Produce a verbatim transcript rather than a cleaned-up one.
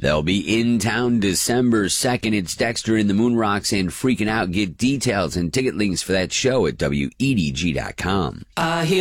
They'll be in town December second. It's Dexter in the Moon Rocks and Freaking Out. Get details and ticket links for that show at W E D G dot com. I hear